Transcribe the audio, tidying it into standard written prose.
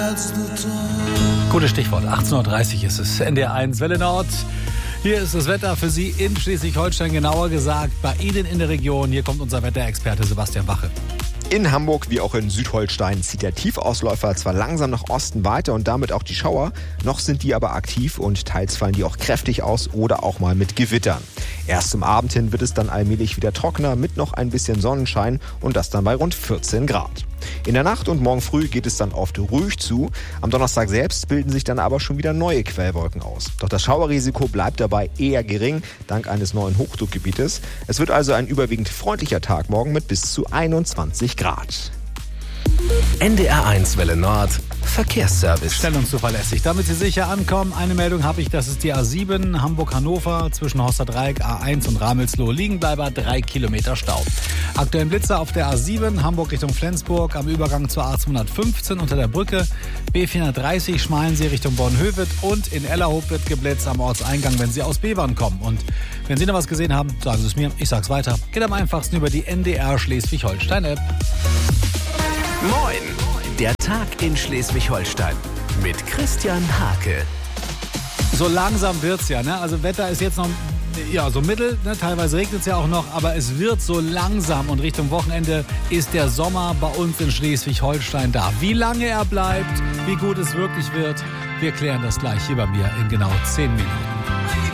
Gutes Stichwort, 18.30 Uhr ist es, NDR1 Welle Nord. Hier ist das Wetter für Sie in Schleswig-Holstein, genauer gesagt bei Ihnen in der Region. Hier kommt unser Wetterexperte Sebastian Wache. In Hamburg wie auch in Südholstein zieht der Tiefausläufer zwar langsam nach Osten weiter und damit auch die Schauer, noch sind die aber aktiv und teils fallen die auch kräftig aus oder auch mal mit Gewittern. Erst zum Abend hin wird es dann allmählich wieder trockener mit noch ein bisschen Sonnenschein und das dann bei rund 14 Grad. In der Nacht und morgen früh geht es dann oft ruhig zu. Am Donnerstag selbst bilden sich dann aber schon wieder neue Quellwolken aus. Doch das Schauerrisiko bleibt dabei eher gering, dank eines neuen Hochdruckgebietes. Es wird also ein überwiegend freundlicher Tag morgen mit bis zu 21 Grad. NDR1 Welle Nord Verkehrsservice. Stellungszuverlässig. Damit Sie sicher ankommen, eine Meldung habe ich, das ist die A7 Hamburg-Hannover zwischen Horsterdreieck, A1 und Ramelsloh. Liegenbleiber 3 Kilometer Stau. Aktuell Blitzer auf der A7 Hamburg Richtung Flensburg am Übergang zur A215 unter der Brücke. B430 Schmalensee Richtung Bornhöved und in Ellerhof wird geblitzt am Ortseingang, wenn Sie aus Bevern kommen. Und wenn Sie noch was gesehen haben, sagen Sie es mir, ich sag's weiter. Geht am einfachsten über die NDR Schleswig-Holstein-App. Moin! Der Tag in Schleswig-Holstein mit Christian Hake. So langsam wird's ja, ne? Also Wetter ist jetzt noch so mittel, ne? Teilweise regnet es ja auch noch, aber es wird so langsam und Richtung Wochenende ist der Sommer bei uns in Schleswig-Holstein da. Wie lange er bleibt, wie gut es wirklich wird, wir klären das gleich hier bei mir in genau 10 Minuten.